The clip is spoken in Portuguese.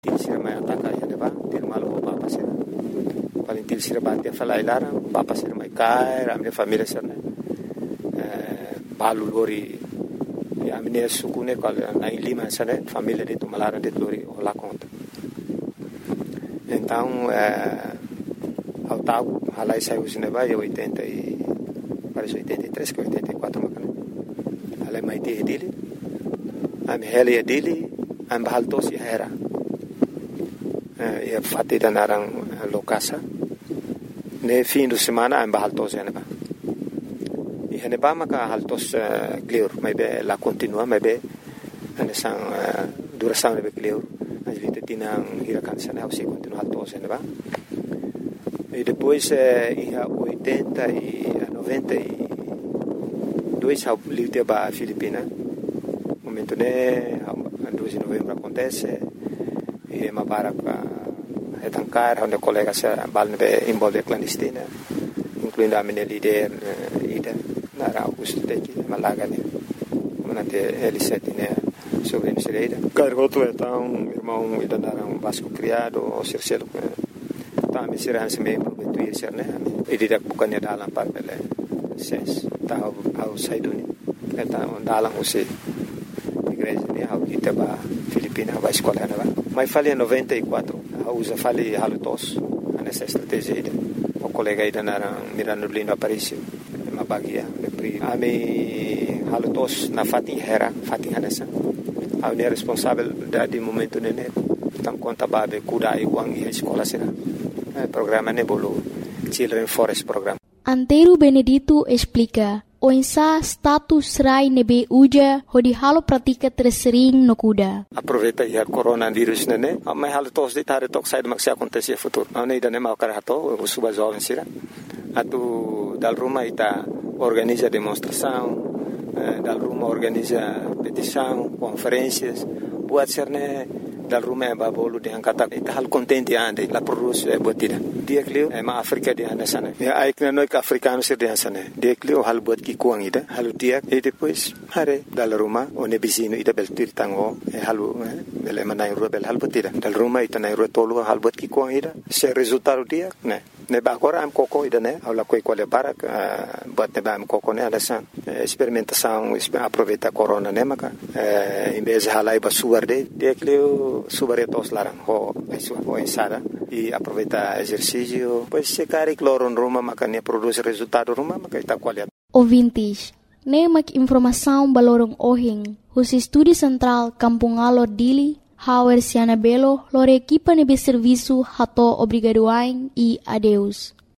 Til sira mai ataka ya deba til malo papa sira. Paling til sira batia falai lara papa sira mai kai ramne família sira. Balu lori ya amine sukune kal na lima sira família de tumalara de lori ola conta. Então ao tago halai saiu sineba ya 80 e parece 83 que 84 macana. Halai mai te dele. Am heli dele am bahaltos ya era. Ya fati dan arang lokasa ne fim de semana am bahaltos ya neba e neba maka haltos clear mai be la continua mai be ane sang duração ne be clear as vite tinang hirakan sana o se continua haltos ya neba e depois ia 80 e 92 ao livre ba Filipina momento ne 2 de novembro acontece e mabarak etankar onde colegas balne involve clandestina incluindo a minha líder ida na Augusto teki malaga ne manate L7 ne sobre Nicereira cargoto então irmão ida na Vasco criado o Circelo tá me será se me prometuir ser né e didak bukannya dalam parpele ses tahu au saiduni então dalam usi igreja ne au kita ba Filipina vai escola na mas falei 94 usa falei halutos nessa estratégia ida o colega ida na Mirano Lindo Aparício uma bagia de ami halutos na fatin hanessa a ne responsável da de momento nene tam conta babe kuda e wang e escola será programa ne bolo Children Forest Program. Antero Benedito explica o insa status rai nebe uja hodi halo pratika tersering no kuda. Aproveita ya coronavírus nene, mas halo tos de tare tok sai maksi acontecer futuro. Não ida nem mal karato, o suba jovem sira. Atu dal Roma ita organiza demonstração, dal Roma organiza petição, conferências, buat serne dal Roma babolo de angkata ita hal contente ande la produz botida. Dia klio ma Afrika de anda sana. Ya aikna noi ka africano sir de sana. Dia klio hal bot ki kuang ida, halu dia e depois hare dal Roma one bisino ida bel tir tango halu bele manai ro bel hal botida. Dal Roma ita nai ro tolu hal bot ki kuang ida. Se resultado dia ne ba agora am coco ida ne aula coi quale barak bot ne ba am coco ne alasan experimentação aproveita corona ne maka em vez halai ba suarde dia klio subaretos larang ho ensada e aproveita exercício pois se cari cloro em Roma maka ne produz resultado Roma maka ita qualidade. Ouvintes, nemak informação balorong ohing hus estúdio central Kampung Alor Dili Hauer Siana Belo lore equipa nebe serviço hato obrigadoain e adeus.